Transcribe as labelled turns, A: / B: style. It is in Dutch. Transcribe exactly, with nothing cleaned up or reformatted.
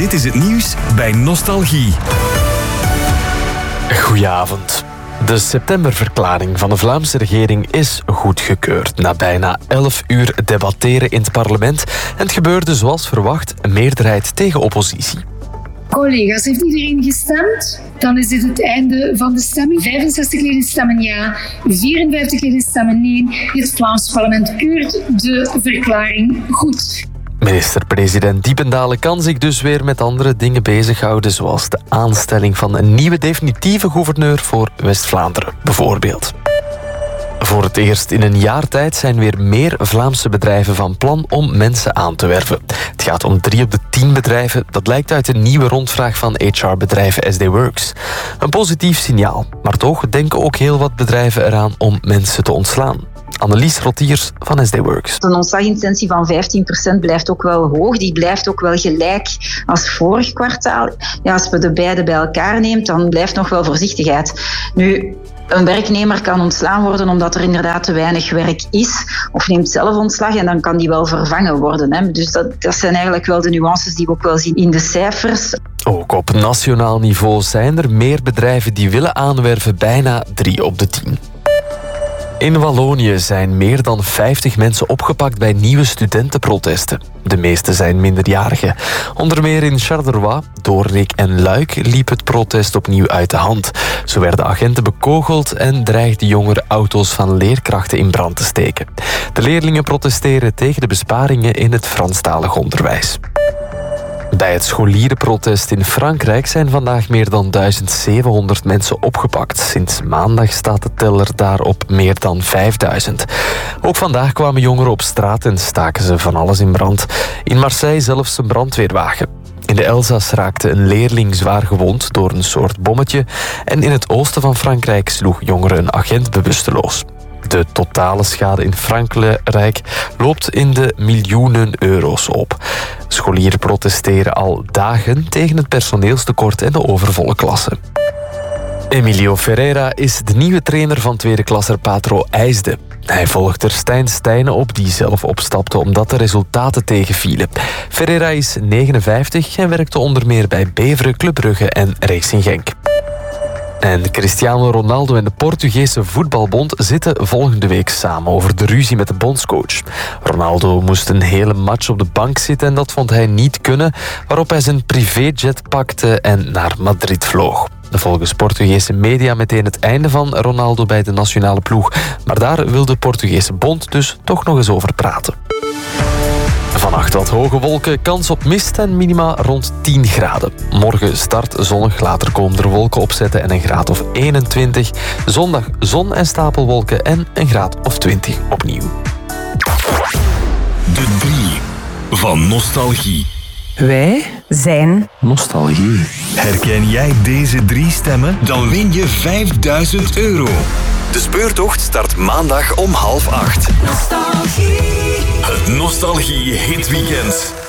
A: Dit is het nieuws bij Nostalgie.
B: Goedenavond. De septemberverklaring van de Vlaamse regering is goedgekeurd. Na bijna elf uur debatteren in het parlement. En het gebeurde zoals verwacht, een meerderheid tegen oppositie.
C: Collega's, heeft iedereen gestemd? Dan is dit het einde van de stemming. vijfenzestig leden stemmen ja, vierenvijftig leden stemmen nee. Het Vlaams parlement keurt de verklaring goed.
B: Minister-president Diependalen kan zich dus weer met andere dingen bezighouden, zoals de aanstelling van een nieuwe definitieve gouverneur voor West-Vlaanderen, bijvoorbeeld. Voor het eerst in een jaar tijd zijn weer meer Vlaamse bedrijven van plan om mensen aan te werven. Het gaat om drie op de tien bedrijven. Dat blijkt uit een nieuwe rondvraag van H R-bedrijf S D Works. Een positief signaal, maar toch denken ook heel wat bedrijven eraan om mensen te ontslaan. Annelies Rottiers van S D Works.
D: Een ontslagintentie van vijftien procent blijft ook wel hoog. Die blijft ook wel gelijk als vorig kwartaal. Ja, als we de beide bij elkaar neemt, dan blijft nog wel voorzichtigheid. Nu, een werknemer kan ontslaan worden omdat er inderdaad te weinig werk is, of neemt zelf ontslag en dan kan die wel vervangen worden. Hè. Dus dat, dat zijn eigenlijk wel de nuances die we ook wel zien in de cijfers.
B: Ook op nationaal niveau zijn er meer bedrijven die willen aanwerven, bijna drie op de tien. In Wallonië zijn meer dan vijftig mensen opgepakt bij nieuwe studentenprotesten. De meeste zijn minderjarigen. Onder meer in Charleroi, Doornik en Luik liep het protest opnieuw uit de hand. Zo werden agenten bekogeld en dreigden jongeren auto's van leerkrachten in brand te steken. De leerlingen protesteren tegen de besparingen in het Franstalig onderwijs. Bij het scholierenprotest in Frankrijk zijn vandaag meer dan duizend zevenhonderd mensen opgepakt. Sinds maandag staat de teller daar op meer dan vijfduizend. Ook vandaag kwamen jongeren op straat en staken ze van alles in brand. In Marseille zelfs een brandweerwagen. In de Elzas raakte een leerling zwaar gewond door een soort bommetje. En in het oosten van Frankrijk sloeg jongeren een agent bewusteloos. De totale schade in Frankrijk loopt in de miljoenen euro's op. Scholieren protesteren al dagen tegen het personeelstekort en de overvolle klassen. Emilio Ferreira is de nieuwe trainer van tweede klasser Patro IJsde. Hij volgt er Stijn Stijnen op, die zelf opstapte omdat de resultaten tegenvielen. Ferreira is negenenvijftig en werkte onder meer bij Beveren, Club Brugge en Racing Genk. En Cristiano Ronaldo en de Portugese voetbalbond zitten volgende week samen over de ruzie met de bondscoach. Ronaldo moest een hele match op de bank zitten en dat vond hij niet kunnen, waarop hij zijn privéjet pakte en naar Madrid vloog. Volgens Portugese media meteen het einde van Ronaldo bij de nationale ploeg, maar daar wil de Portugese bond dus toch nog eens over praten. Vannacht wat hoge wolken, kans op mist en minima rond tien graden. Morgen start zonnig, later komen er wolken opzetten en een graad of eenentwintig. Zondag zon en stapelwolken en een graad of twintig opnieuw.
A: De drie van Nostalgie.
E: Wij zijn
B: Nostalgie.
A: Herken jij deze drie stemmen? Dan win je vijfduizend euro. De speurtocht start maandag om half acht.
F: Nostalgie.
A: Het Nostalgie Hitweekend.